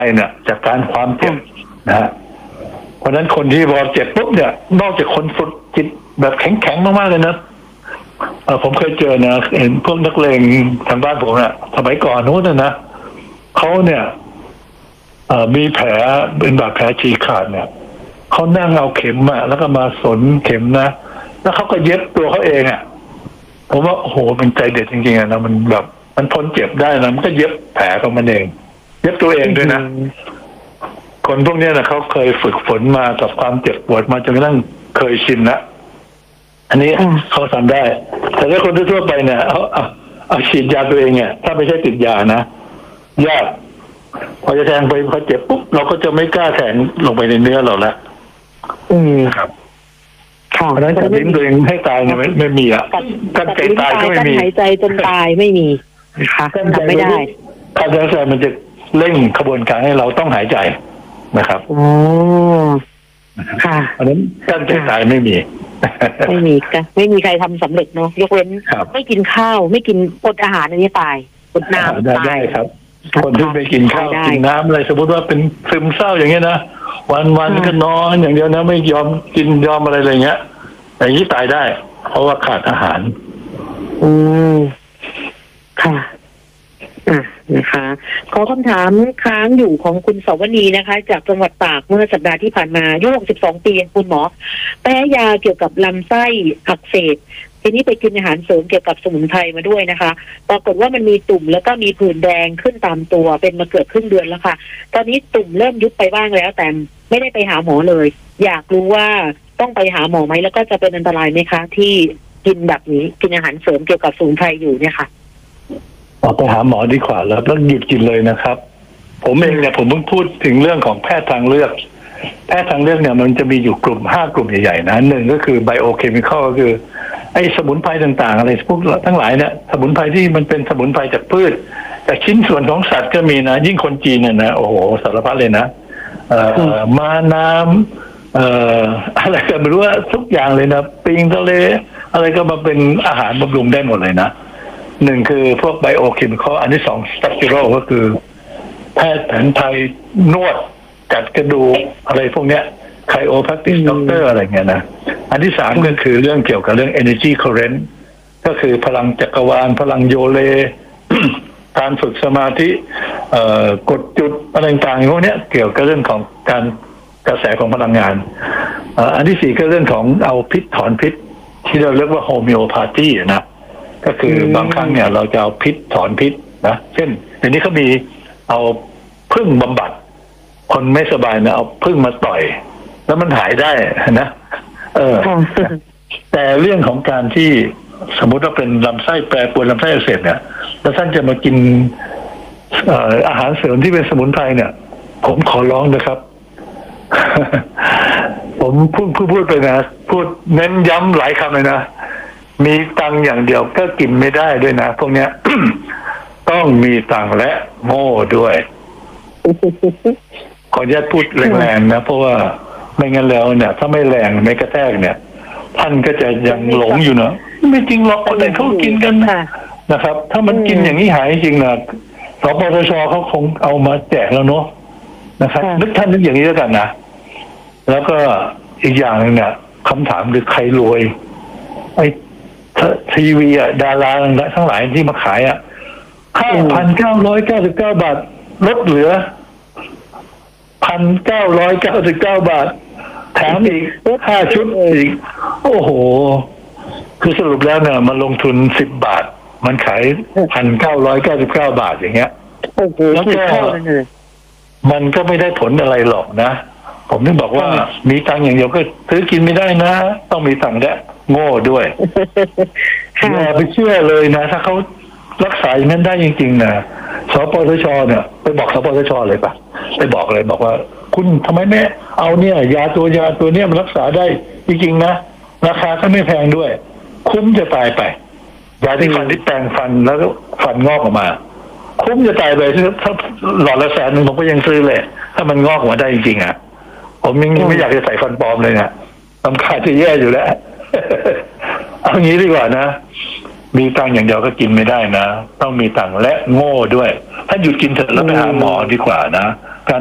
เนี่ยจากการความเจ็บนะฮะเพราะฉะนั้นคนที่พอเจ็บปุ๊บเนี่ยนอกจากคนฝึกจิตแบบแข็งๆมากๆเลยนะผมเคยเจอนะเห็นพวกนักเลงทางบ้านผมเนี่ยสมัยก่อนนู้นนะเขาเนี่ยมีแผลเป็นบาดแผลฉีกขาดเนี่ยเขานั่งเอาเข็มอะแล้วก็มาสนเข็มนะแล้วเขาก็เย็บตัวเขาเองอะผมว่าโอ้โหมันใจเด็ดจริงๆนะมันแบบมันทนเจ็บได้นะมันก็เย็บแผลของมันเองเย็บตัวเองด้วยนะคนพวกนี้นะเขาเคยฝึกฝนมากับความเจ็บปวดมาจนกระทั่งเคยชินละอันนี้เขาทำได้แต่ถ้าคนทั่วไปเนี่ยเอาฉีดยาตัวเองเนี่ยถ้าไม่ใช่ติดยานะยากพอจะแทงไปพอเจ็บปุ๊บเราก็จะไม่กล้าแทงลงไปในเนื้อเราละครับเพราะฉะนั้นการทิ้งตัวเองให้ตายเนี่ยไม่มีอ่ะการใจตายก็ไม่มีหายใจจนตายไม่มีค่ะทำไม่ได้การหายใจมันจะเร่งขบวนการให้เราต้องหายใจนะครับอ๋อค่ะเพราะฉะนั้นการใจตายไม่มีไม่มีใครทำสำเร็จเนาะยกเว้นไม่กินข้าวไม่กินอดอาหารอันนี้ตายอดน้ำได้ครับคนที่ไม่กินข้าวกินน้ำอะไรสมมติว่าเป็นซึมเศร้าอย่างเงี้ยนะวันก็นอนอย่างเดียวนะไม่ยอมกินยอมอะไรเงี้ยอย่างนี้ตายได้เพราะว่าขาดอาหารค่ะนะคะขอคำถามค้างอยู่ของคุณสวนีนะคะจากจังหวัดตากเมื่อสัปดาห์ที่ผ่านมาอายุ62 ปีคุณหมอแพ้ยาเกี่ยวกับลำไส้อักเสบทีนี้ไปกินอาหารเสริมเกี่ยวกับสมุนไพรมาด้วยนะคะปรากฏว่ามันมีตุ่มแล้วก็มีผื่นแดงขึ้นตามตัวเป็นมาเกือบครึ่งเดือนแล้วค่ะตอนนี้ตุ่มเริ่มยุบไปบ้างแล้วแต่ไม่ได้ไปหาหมอเลยอยากรู้ว่าต้องไปหาหมอไหมแล้วก็จะเป็นอันตรายไหมคะที่กินแบบนี้กินอาหารเสริมเกี่ยวกับสมุนไพรอยู่เนี่ยค่ะออกไปหาหมอดีกว่าแล้วหยุดกินเลยนะครับผมเองเนี่ยผมเพิ่งพูดถึงเรื่องของแพทย์ทางเลือกแพทย์ทางเลือกเนี่ยมันจะมีอยู่กลุ่ม5 กลุ่มใหญ่ๆนะหนึ่งก็คือไบโอเคมีคอลก็คือไอ้สมุนไพรต่างๆอะไรพวกทั้งหลายเนี่ยสมุนไพรที่มันเป็นสมุนไพรจากพืชจากชิ้นส่วนของสัตว์ก็มีนะยิ่งคนจีนเนี่ยนะโอ้โหสารพัดเลยนะมาน้ำอะไรก็ไม่รู้ว่าทุกอย่างเลยนะปิงทะเลอะไรก็มาเป็นอาหารบำรุงได้หมดเลยนะหนึ่งคือพวกไบโอเคมีคอลอันที่สองสตั๊กจูโรก็คือแพทย์แผนไทยนวดจัดกระดูกอะไรพวกเนี้ยไคโอแพคติสด็อกเตอร์อะไรเงี้ยนะอันที่สามก็คือเรื่องเกี่ยวกับเรื่อง energy current ก็คือพลังจักรวาลพลังโยเล การฝึกสมาธิกดจุดอะไรต่างๆพวกเนี้ยเกี่ยวกับเรื่องของการกระแสของพลังงานอันที่สี่ก็เรื่องของเอาพิษถอนพิษที่เราเรียกว่าโฮมิโอพาธีนะก็คือบางครั้งเนี่ยเราจะเอาพิษถอนพิษนะเช่นเดี๋ยวนี้เขามีเอาผึ้งบำบัดคนไม่สบายนะเอาผึ้งมาต่อยแล้วมันหายได้นะแต่เรื่องของการที่สมมุติว่าเป็นลำไส้แปรปรวนลำไส้อักเสบเนี่ยแล้วท่านจะมากินอาหารเสริมที่เป็นสมุนไพรเนี่ยผมขอร้องนะครับ ผมพูดไปนะพูดเน้นย้ำหลายคำเลยนะมีตังอย่างเดียวก็กินไม่ได้ด้วยนะพวกเนี้ย ต้องมีตังและโง่ด้วย ขออนุญาตพูดแรงๆนะเพราะว่าไม่งั้นแล้วเนี่ยถ้าไม่แรงไม่กระแทกเนี่ยท่านก็จะยังหลงอยู่เนาะไม่จริงหรอกคนอื่นเขากินกันนะครับถ้ามันกินอย่างนี้หายจริงนะสปสชเขาคงเอามาแจกแล้วเนาะนะครับนึกท่านนึกอย่างนี้แล้วกันนะแล้วก็อีกอย่างนึงเนี่ยคำถามคือใครรวยไอ้ทีวีอ่ะดาราทั้งหลายที่มาขายอ่ะ5,999 บาทลดเหลือ1,999 บาทแถมอีก5 ชุดอีกโอ้โหคือสรุปแล้วเนี่ยมันลงทุน10 บาทมันขาย1,999 บาทอย่างเงี้ยแล้วก็มันก็ไม่ได้ผลอะไรหรอกนะผมถึงบอกว่ามีตังค์อย่างเดียวก็ซื้อกินไม่ได้นะต้องมีตังค์และโง่ด้วยอย่าไปเชื่อเลยนะถ้าเขารักษาอย่างนั้นได้จริงๆนะสปสชเนี่ยไปบอกสปสชเลยปะไปบอกเลยบอกว่าคุณทำไมไม่เอาเนี่ยยาตัวเนี้ยมันรักษาได้จริงๆนะราคาก็ไม่แพงด้วยคุ้มจะตายไปยาที่ฟันที่แปลงฟันแล้วก็ฟันงอกออกมาคุ้มจะตายไปถ้าหลอดละ100,000ผมก็ยังซื้อเลยถ้ามันงอกออกมาได้จริงๆอ่ะผมยังไม่อยากจะใส่ฟันปลอมเลยนะรำคาญจะแย่อยู่แล้ว เอางี้ดีกว่านะมีตังค์อย่างเดียวก็กินไม่ได้นะต้องมีตังค์และโง่ด้วยถ้าหยุดกินเถอะแล้วไปหาหมอดีกว่านะ